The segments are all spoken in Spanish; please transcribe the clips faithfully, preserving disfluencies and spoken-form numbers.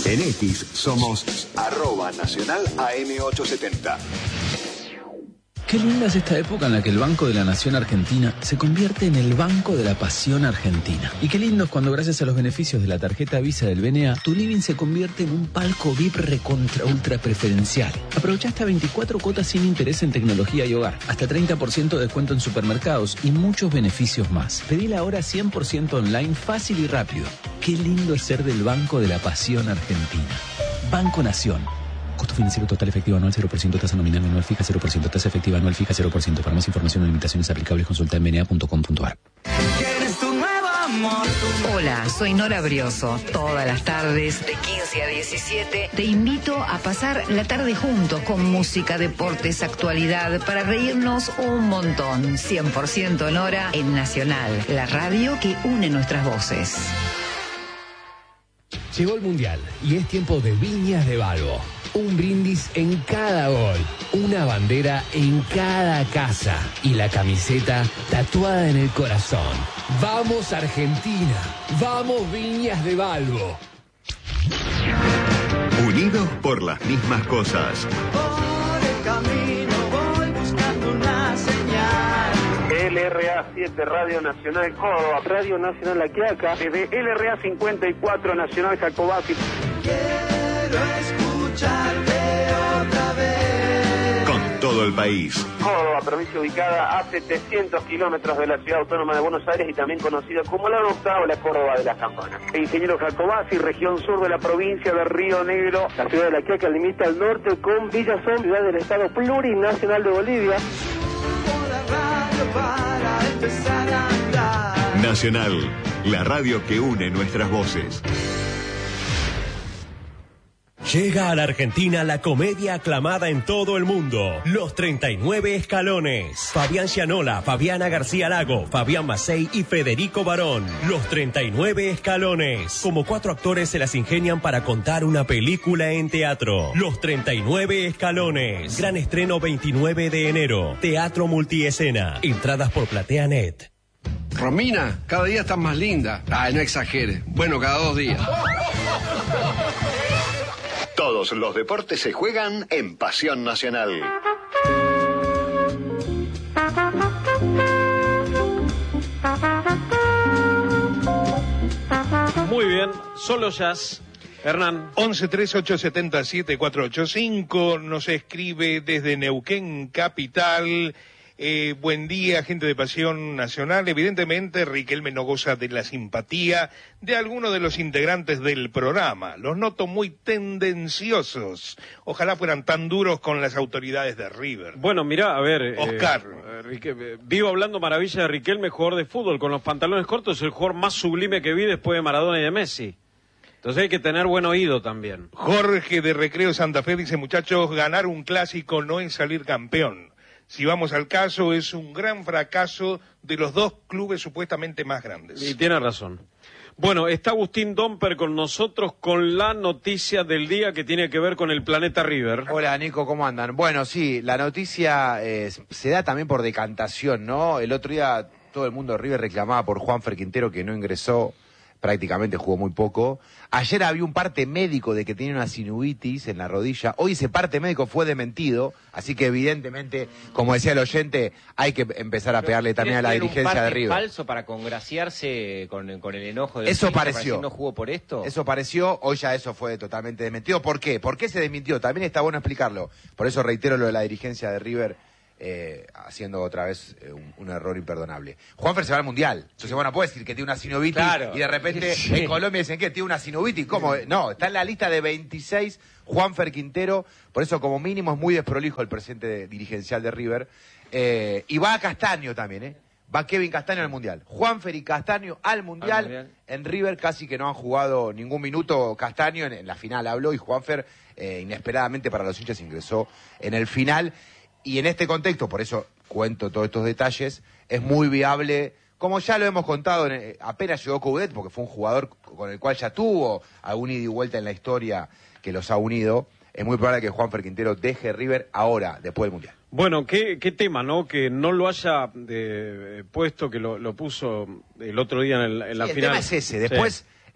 En X somos arroba nacional A M ochocientos setenta. Qué linda es esta época en la que el Banco de la Nación Argentina se convierte en el Banco de la Pasión Argentina. Y qué lindo es cuando, gracias a los beneficios de la tarjeta Visa del B N A, tu living se convierte en un palco V I P recontra ultra preferencial. Aprovecha hasta veinticuatro cuotas sin interés en tecnología y hogar, hasta treinta por ciento de descuento en supermercados y muchos beneficios más. Pedila ahora cien por ciento online, fácil y rápido. Qué lindo es ser del Banco de la Pasión Argentina. Banco Nación. Costo financiero total efectivo anual cero por ciento, tasa nominal anual fija cero por ciento, tasa efectiva anual fija cero por ciento. Para más información o limitaciones aplicables, consulta en b n a punto com punto a r. Hola, soy Nora Brioso. Todas las tardes, de quince a diecisiete, te invito a pasar la tarde juntos con música, deportes, actualidad, para reírnos un montón. cien por ciento Nora en Nacional, la radio que une nuestras voces. Llegó el Mundial y es tiempo de Viñas de Balbo. Un brindis en cada gol, una bandera en cada casa y la camiseta tatuada en el corazón. ¡Vamos Argentina! ¡Vamos Viñas de Balbo! Unidos por las mismas cosas. Por el camino voy buscando una señal. L R A siete Radio Nacional Córdoba, Radio Nacional La Quiaca, desde L R A cincuenta y cuatro Nacional Jacobasi. Quiero escucharte otra vez. Con todo el país. Córdoba, provincia ubicada a setecientos kilómetros de la ciudad autónoma de Buenos Aires y también conocida como la octava, la Córdoba de las Campanas. El ingeniero Jacobasi, región sur de la provincia de Río Negro. La ciudad de La Quiaca limita al norte con Villazón, ciudad del estado plurinacional de Bolivia. Para empezar a andar. Nacional, la radio que une nuestras voces. Llega a la Argentina la comedia aclamada en todo el mundo, Los treinta y nueve Escalones. Fabián Gianola, Fabiana García Lago, Fabián Macei y Federico Barón. Los treinta y nueve Escalones. Como cuatro actores se las ingenian para contar una película en teatro. Los treinta y nueve Escalones. Gran estreno veintinueve de enero. Teatro multiescena. Entradas por PlateaNet. Romina, cada día estás más linda. Ay, no exagere. Bueno, cada dos días. Todos los deportes se juegan en Pasión Nacional. Muy bien, solo jazz. Hernán. once tres ocho siete siete cuatro ocho cinco nos escribe desde Neuquén Capital. Eh, buen día, gente de Pasión Nacional. Evidentemente, Riquelme no goza de la simpatía de algunos de los integrantes del programa. Los noto muy tendenciosos. Ojalá fueran tan duros con las autoridades de River. Bueno, mirá, a ver... Oscar. Eh, Rique, vivo hablando maravilla de Riquelme, jugador de fútbol, con los pantalones cortos, el jugador más sublime que vi después de Maradona y de Messi. Entonces hay que tener buen oído también. Jorge de Recreo Santa Fe dice, muchachos, ganar un clásico no es salir campeón. Si vamos al caso, es un gran fracaso de los dos clubes supuestamente más grandes. Y tiene razón. Bueno, está Agustín Domper con nosotros con la noticia del día que tiene que ver con el planeta River. Hola, Nico, ¿cómo andan? Bueno, sí, la noticia eh, se da también por decantación, ¿no? El otro día todo el mundo de River reclamaba por Juanfer Quintero, que no ingresó, prácticamente jugó muy poco. Ayer había un parte médico de que tenía una sinusitis en la rodilla. Hoy ese parte médico fue desmentido, así que evidentemente, como decía el oyente, hay que empezar a pegarle también a la dirigencia de River. ¿Falso para congraciarse con, con el enojo de Eso pareció. ¿No jugó por esto? Eso pareció, hoy ya eso fue totalmente desmentido. ¿Por qué? ¿Por qué se desmintió? También está bueno explicarlo. Por eso reitero lo de la dirigencia de River. Eh, haciendo otra vez eh, un, un error imperdonable. Juanfer se va al Mundial. Entonces, bueno, puede decir que tiene una sinovitis claro. y de repente Sí. en Colombia dicen que tiene una sinovitis. ¿Cómo? No, está en la lista de veintiséis Juanfer Quintero. Por eso, como mínimo, es muy desprolijo el presidente de, dirigencial de River. Eh, y va a Castaño también, ¿eh? Va Kevin Castaño al Mundial. Juanfer y Castaño al mundial. al mundial. En River casi que no han jugado ningún minuto Castaño. En, en la final habló y Juanfer, eh, inesperadamente para los hinchas, ingresó en el final. Y en este contexto, por eso cuento todos estos detalles, es muy viable, como ya lo hemos contado, apenas llegó Coudet, porque fue un jugador con el cual ya tuvo algún ida y vuelta en la historia que los ha unido, es muy probable que Juanfer Quintero deje River ahora, después del Mundial. Bueno, qué, qué tema, ¿no? Que no lo haya eh, puesto, que lo, lo puso el otro día en, el, en la sí, final. El tema es ese, después... Sí.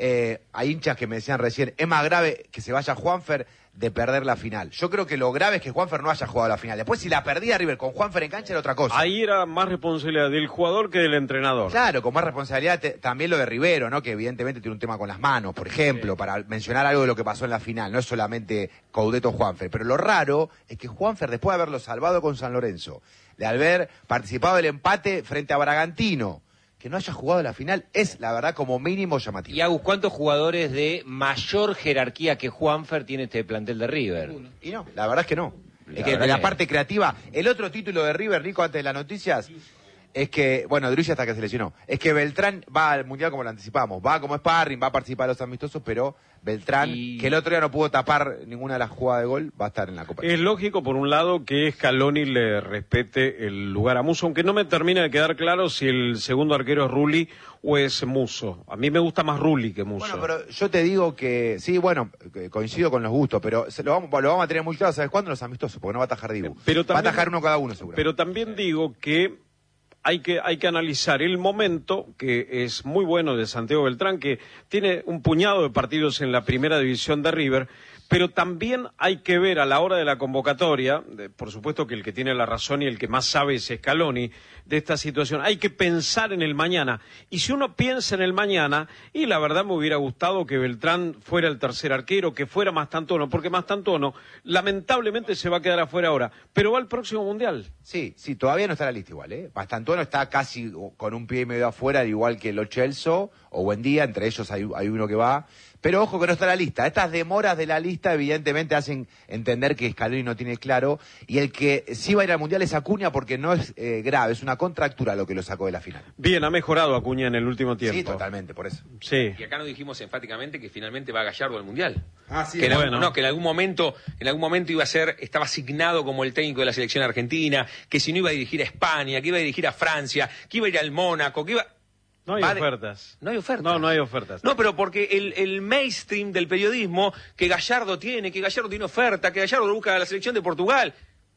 Eh, hay hinchas que me decían recién, es más grave que se vaya Juanfer de perder la final. Yo creo que lo grave es que Juanfer no haya jugado la final. Después, si la perdía River con Juanfer en cancha, era otra cosa. Ahí era más responsabilidad del jugador que del entrenador. Claro, con más responsabilidad te, también lo de Rivero, ¿no? Que evidentemente tiene un tema con las manos, por ejemplo, sí. para mencionar algo de lo que pasó en la final. No es solamente Coudet o Juanfer. Pero lo raro es que Juanfer, después de haberlo salvado con San Lorenzo, de haber participado del empate frente a Bragantino, que no haya jugado la final es, la verdad, como mínimo llamativo. Y Agus, ¿cuántos jugadores de mayor jerarquía que Juanfer tiene este plantel de River? Uno. Y no, la verdad es que no. La es que de que... la parte creativa, el otro título de River, Nico, antes de las noticias, es que, bueno, Drussi hasta que se lesionó, es que Beltrán va al Mundial como lo anticipamos, va como sparring, va a participar de los amistosos, pero Beltrán, y... que el otro día no pudo tapar ninguna de las jugadas de gol, va a estar en la Copa. Es lógico, por un lado, que Scaloni le respete el lugar a Musso, aunque no me termina de quedar claro si el segundo arquero es Rulli o es Musso. A mí me gusta más Rulli que Musso. Bueno, pero yo te digo que, sí, bueno, coincido con los gustos, pero se lo, vamos, lo vamos a tener muy claro, ¿sabes cuándo? Los amistosos, porque no va a atajar Dibu. Pero también, va a atajar uno cada uno, seguro. Pero también digo que hay que hay que analizar el momento, que es muy bueno, de Santiago Beltrán, que tiene un puñado de partidos en la primera división de River, pero también hay que ver a la hora de la convocatoria, de, por supuesto que el que tiene la razón y el que más sabe es Scaloni de esta situación, hay que pensar en el mañana, y si uno piensa en el mañana, y la verdad me hubiera gustado que Beltrán fuera el tercer arquero, que fuera Mastantuono, porque Mastantuono lamentablemente se va a quedar afuera ahora, pero va al próximo Mundial. Sí, sí, todavía no está en la lista igual, ¿eh? Mastantuono está casi con un pie y medio afuera, igual que Lo Celso o Buendía, entre ellos hay, hay uno que va. Pero ojo que no está en la lista. Estas demoras de la lista evidentemente hacen entender que Scaloni no tiene claro. Y el que sí va a ir al Mundial es Acuña porque no es eh, grave, es una contractura lo que lo sacó de la final. Bien, ha mejorado Acuña en el último tiempo. Sí, totalmente, por eso. Sí. Y acá nos dijimos enfáticamente que finalmente va Gallardo al Mundial. Ah, sí. Que en, bueno. No, que en algún momento, en algún momento iba a ser, estaba asignado como el técnico de la selección argentina, que si no iba a dirigir a España, que iba a dirigir a Francia, que iba a ir al Mónaco, que iba... No hay Vale. ofertas. No hay ofertas. No, no hay ofertas. No, pero porque el, el mainstream del periodismo, que Gallardo tiene, que Gallardo tiene oferta, que Gallardo lo busca a la selección de Portugal.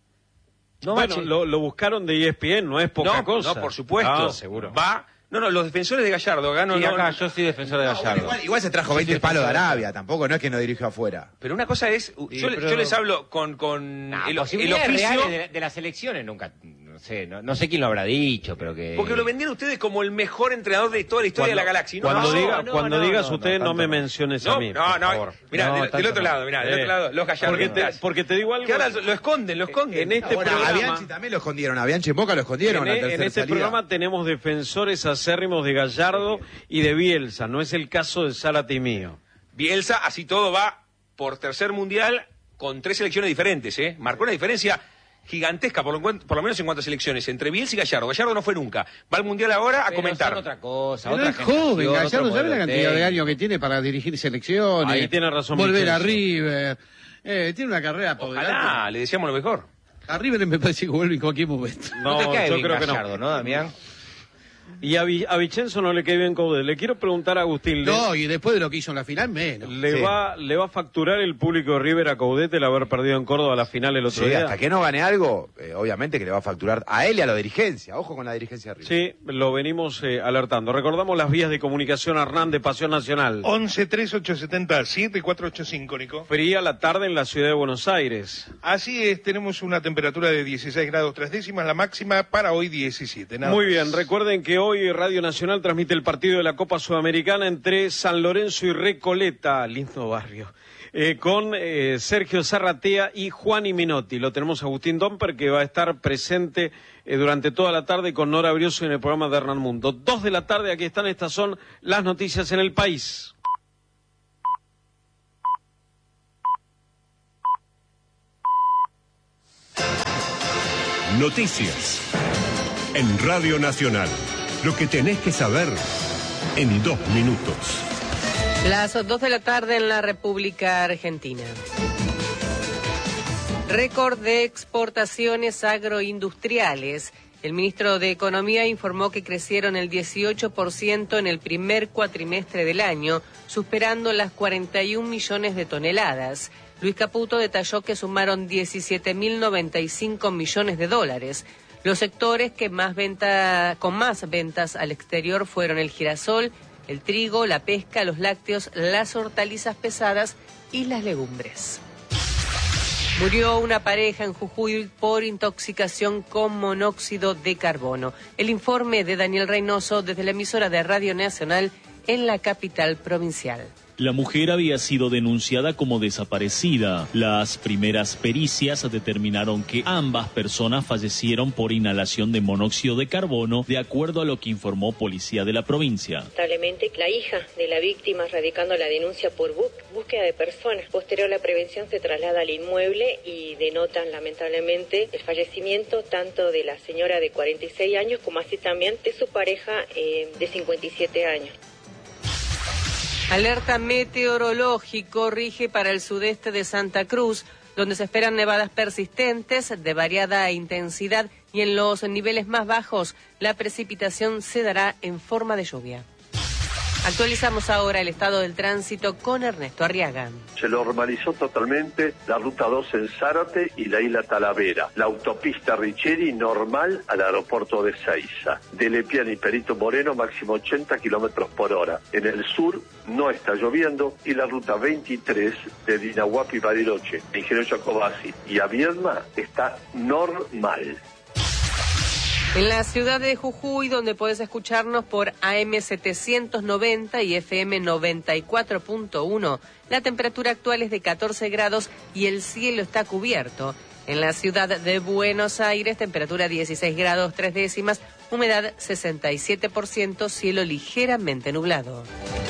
No, bueno, lo, lo buscaron de E S P N, no es poca no, cosa. No, por supuesto. Ah, seguro. Va. No, no, los defensores de Gallardo. Acá no, sí, no, acá no, yo soy defensor de No, Gallardo. bueno, igual, igual se trajo veinte palos de Arabia, tampoco, no es que no dirigió afuera. Pero una cosa es, Sí, yo, pero... yo les hablo con, con No, el, el posibilidades oficio... reales de, de las elecciones nunca, no sé, no, no sé quién lo habrá dicho, pero que... Porque lo vendieron ustedes como el mejor entrenador de toda la historia Cuando- de la galaxia. No, Cuando, no, diga, no, cuando no, digas no, usted, no, no, me tanto no. menciones no, a mí, no, por no, favor. mirá, No, del, del tanto otro no. lado, mirá, del Eh, otro lado, los Porque gallardistas. te, porque te digo algo. Que ahora lo esconden, lo esconden. En este Bueno, a programa, Bianchi también lo escondieron, a Bianchi en Boca lo escondieron. en, la en tercera este salida. programa tenemos defensores acérrimos de Gallardo y de Bielsa, no es el caso de Zárate y mío. Bielsa, así todo, va por tercer mundial con tres selecciones diferentes, ¿eh? Marcó una diferencia gigantesca, por lo, cuen- por lo menos en cuanto a selecciones, entre Bielsa y Gallardo. Gallardo no fue nunca. Va al mundial ahora a Pero comentar. son otra cosa, Pero otra es joven, generación, Gallardo, otro ¿sabe la modelo cantidad de técnico? años que tiene para dirigir selecciones? Ahí tiene razón Volver a Vincenzo. River. Eh, tiene una carrera por Ojalá, delante. le deseamos lo mejor. A River me parece que vuelve en cualquier momento. No, te cae yo bien creo que Gallardo, no. ¿no, Damián? Y a, Vi- a Vicenzo no le cae bien Coudet. Le quiero preguntar a Agustín, ¿le, No, y después de lo que hizo en la final, menos. le Sí. va, ¿le va a facturar el público de River a Coudet el haber perdido en Córdoba la final el otro Sí, día? hasta que no gane algo, eh, obviamente que le va a facturar a él y a la dirigencia. Ojo con la dirigencia de River. Sí, lo venimos eh, alertando. Recordamos las vías de comunicación Hernán de Pasión Nacional. once tres ocho siete siete cuatro ocho cinco, Nico. Fría la tarde en la ciudad de Buenos Aires. Así es, tenemos una temperatura de dieciséis grados tres décimas, la máxima para hoy diecisiete. Nada Muy más. bien, recuerden que hoy Radio Nacional transmite el partido de la Copa Sudamericana entre San Lorenzo y Recoleta, lindo barrio, eh, con eh, Sergio Zarratea y Juan y Minotti. Lo tenemos a Agustín Domper, que va a estar presente eh, durante toda la tarde con Nora Brioso en el programa de Hernán Mundo. Dos de la tarde, aquí están, estas son las noticias en el país. Noticias en Radio Nacional. Lo que tenés que saber en dos minutos. Las dos de la tarde en la República Argentina. Récord de exportaciones agroindustriales. El ministro de Economía informó que crecieron el dieciocho por ciento en el primer cuatrimestre del año, superando las cuarenta y un millones de toneladas. Luis Caputo detalló que sumaron diecisiete mil noventa y cinco millones de dólares. Los sectores que más venta, con más ventas al exterior fueron el girasol, el trigo, la pesca, los lácteos, las hortalizas pesadas y las legumbres. Murió una pareja en Jujuy por intoxicación con monóxido de carbono. El informe de Daniel Reynoso desde la emisora de Radio Nacional en la capital provincial. La mujer había sido denunciada como desaparecida. Las primeras pericias determinaron que ambas personas fallecieron por inhalación de monóxido de carbono, de acuerdo a lo que informó Policía de la provincia. Lamentablemente, la hija de la víctima, radicando la denuncia por bú- búsqueda de personas. Posterior a la prevención, se traslada al inmueble y denotan lamentablemente el fallecimiento tanto de la señora de cuarenta y seis años como así también de su pareja eh, de cincuenta y siete años. Alerta meteorológico rige para el sudeste de Santa Cruz, donde se esperan nevadas persistentes de variada intensidad y en los niveles más bajos la precipitación se dará en forma de lluvia. Actualizamos ahora el estado del tránsito con Ernesto Arriaga. Se normalizó totalmente la ruta dos en Zárate y la isla Talavera. La autopista Richeri normal al aeropuerto de Seiza. De Lepiana y Perito Moreno máximo ochenta kilómetros por hora. En el sur no está lloviendo y la ruta veintitrés de Dinahuapi y Bariloche, Ingeniero Jacobasi y a Viedma está normal. En la ciudad de Jujuy, donde puedes escucharnos por A M setecientos noventa y F M noventa y cuatro punto uno, la temperatura actual es de catorce grados y el cielo está cubierto. En la ciudad de Buenos Aires, temperatura dieciséis grados tres décimas, humedad sesenta y siete por ciento, cielo ligeramente nublado.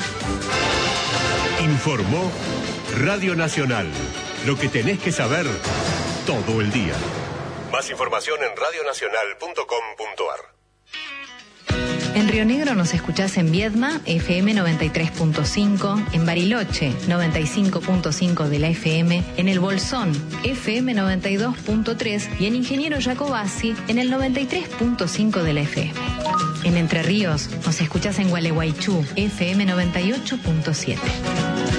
Informó Radio Nacional. Lo que tenés que saber todo el día. Más información en radio nacional punto com punto ar. En Río Negro nos escuchás en Viedma, F M noventa y tres punto cinco, en Bariloche, noventa y cinco punto cinco de la F M, en El Bolsón, F M noventa y dos punto tres y en Ingeniero Jacobasi, en el noventa y tres punto cinco de la F M. En Entre Ríos nos escuchás en Gualeguaychú, F M noventa y ocho punto siete.